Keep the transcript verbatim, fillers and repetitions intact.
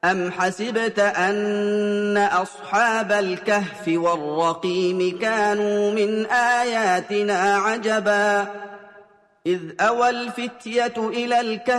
أَمْ حَسِبْتَ أَنَّ أَصْحَابَ الْكَهْفِ وَالرَّقِيمِ كَانُوا مِنْ آيَاتِنَا عَجَبًا إِذْ أَوَى الْفِتْيَةُ إِلَى الْكَهْفِ